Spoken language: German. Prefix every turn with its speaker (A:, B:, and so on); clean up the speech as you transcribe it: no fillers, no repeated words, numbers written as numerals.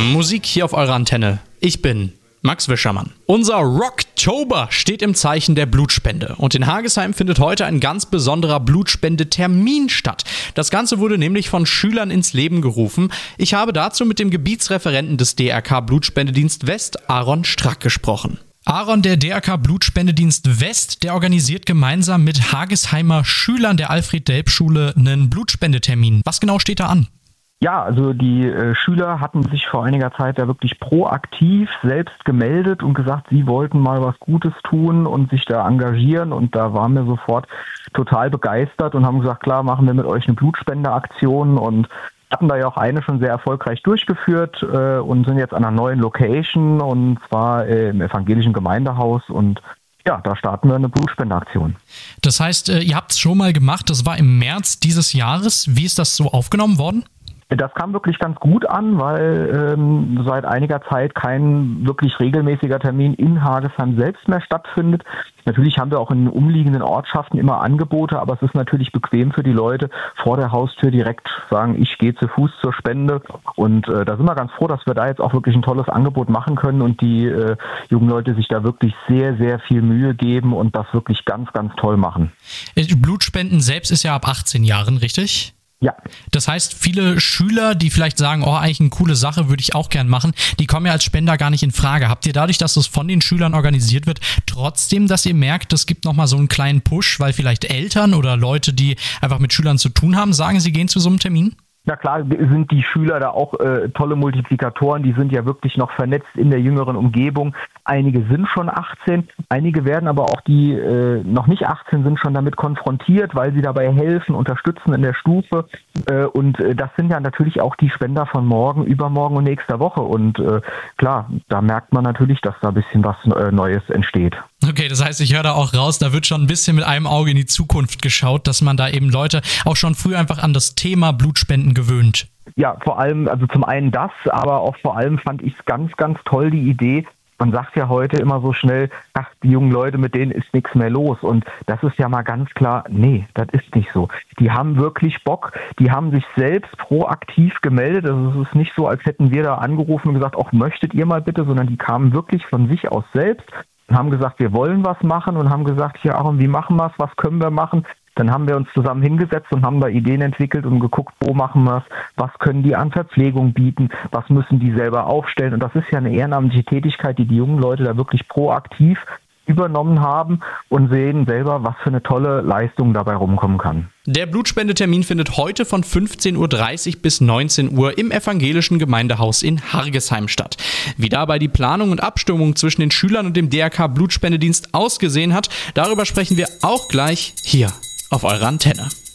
A: Musik hier auf eurer Antenne. Ich bin Max Wischermann. Unser Rocktober steht im Zeichen der Blutspende. Und in Hargesheim findet heute ein ganz besonderer Blutspendetermin statt. Das Ganze wurde nämlich von Schülern ins Leben gerufen. Ich habe dazu mit dem Gebietsreferenten des DRK Blutspendedienst West, Aaron Strack, gesprochen. Aaron, der DRK Blutspendedienst West, der organisiert gemeinsam mit Hargesheimer Schülern der Alfred-Delp-Schule einen Blutspendetermin. Was genau steht da an?
B: Ja, also die Schüler hatten sich vor einiger Zeit ja wirklich proaktiv selbst gemeldet und gesagt, sie wollten mal was Gutes tun und sich da engagieren. Und da waren wir sofort total begeistert und haben gesagt, klar, machen wir mit euch eine Blutspendeaktion, und hatten da ja auch eine schon sehr erfolgreich durchgeführt und sind jetzt an einer neuen Location, und zwar im evangelischen Gemeindehaus, und ja, da starten wir eine Blutspendeaktion.
A: Das heißt, ihr habt es schon mal gemacht, das war im März dieses Jahres. Wie ist das so aufgenommen worden?
B: Das kam wirklich ganz gut an, weil seit einiger Zeit kein wirklich regelmäßiger Termin in Hargesheim selbst mehr stattfindet. Natürlich haben wir auch in den umliegenden Ortschaften immer Angebote, aber es ist natürlich bequem für die Leute, vor der Haustür direkt sagen, ich gehe zu Fuß zur Spende. Und da sind wir ganz froh, dass wir da jetzt auch wirklich ein tolles Angebot machen können und die jungen Leute sich da wirklich sehr, sehr viel Mühe geben und das wirklich ganz, ganz toll machen.
A: Blutspenden selbst ist ja ab 18 Jahren, richtig?
B: Ja.
A: Das heißt, viele Schüler, die vielleicht sagen, oh, eigentlich eine coole Sache, würde ich auch gern machen, die kommen ja als Spender gar nicht in Frage. Habt ihr dadurch, dass das von den Schülern organisiert wird, trotzdem, dass ihr merkt, es gibt nochmal so einen kleinen Push, weil vielleicht Eltern oder Leute, die einfach mit Schülern zu tun haben, sagen, sie gehen zu so einem Termin?
B: Na klar, sind die Schüler da auch tolle Multiplikatoren, die sind ja wirklich noch vernetzt in der jüngeren Umgebung. Einige sind schon 18, einige werden aber auch, die noch nicht 18 sind, schon damit konfrontiert, weil sie dabei helfen, unterstützen in der Stufe. Und das sind ja natürlich auch die Spender von morgen, übermorgen und nächster Woche. Und klar, da merkt man natürlich, dass da ein bisschen was Neues entsteht.
A: Okay, das heißt, ich höre da auch raus, da wird schon ein bisschen mit einem Auge in die Zukunft geschaut, dass man da eben Leute auch schon früh einfach an das Thema Blutspenden gewöhnt.
B: Ja, vor allem, also zum einen das, aber auch vor allem fand ich es ganz, ganz toll, die Idee. Man sagt ja heute immer so schnell, ach, die jungen Leute, mit denen ist nichts mehr los. Und das ist ja mal ganz klar, nee, das ist nicht so. Die haben wirklich Bock, die haben sich selbst proaktiv gemeldet. Also es ist nicht so, als hätten wir da angerufen und gesagt, ach, möchtet ihr mal bitte, sondern die kamen wirklich von sich aus selbst und haben gesagt, wir wollen was machen, und haben gesagt, ja, Aaron, wie machen wir es, was können wir machen? Dann haben wir uns zusammen hingesetzt und haben da Ideen entwickelt und geguckt, wo machen wir es, was können die an Verpflegung bieten, was müssen die selber aufstellen. Und das ist ja eine ehrenamtliche Tätigkeit, die jungen Leute da wirklich proaktiv übernommen haben und sehen selber, was für eine tolle Leistung dabei rumkommen kann.
A: Der Blutspendetermin findet heute von 15.30 Uhr bis 19 Uhr im evangelischen Gemeindehaus in Hargesheim statt. Wie dabei die Planung und Abstimmung zwischen den Schülern und dem DRK Blutspendedienst ausgesehen hat, darüber sprechen wir auch gleich hier auf eurer Antenne.